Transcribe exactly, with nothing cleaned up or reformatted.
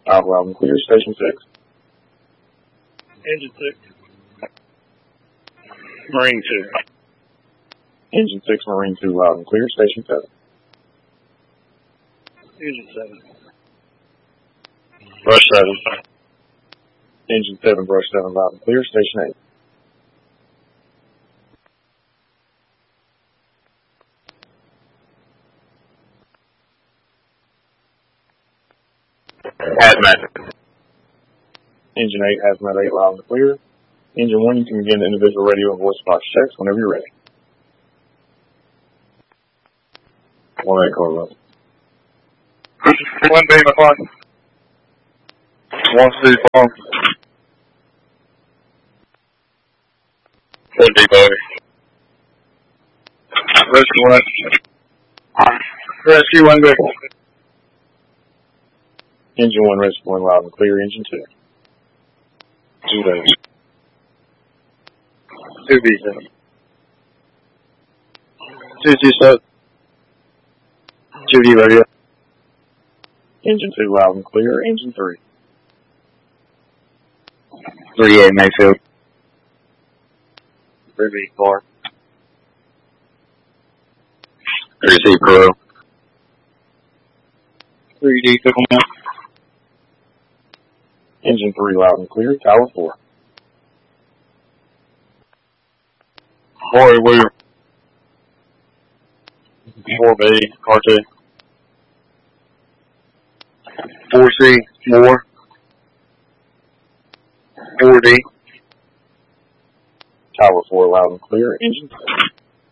Out loud and clear. Station six. Engine six. Marine two. Engine six, Marine two, loud and clear. Station seven. Engine seven. Brush seven. Engine seven, brush seven, loud and clear. Station eight. Hazmat. Engine eight, Hazmat eight, loud and clear. Engine one, you can begin the individual radio and voice box checks whenever you're ready. One eight, call up. One B, McCoy. One C, phone. One D, buddy. Rescue one. Rescue one B. Engine one, rescue one, loud and clear. Engine two. Two days. Two B, seven. Two G, seven. Two D radio. Engine two, loud and clear. Engine three. Three A, Mayfield. Three B, four. Three C, Peru. Three D, Pickleman. Engine three, loud and clear. Tower four. Four A, William. Four B, R two. Four C, four. Four D. Tower four, loud and clear. Engine three.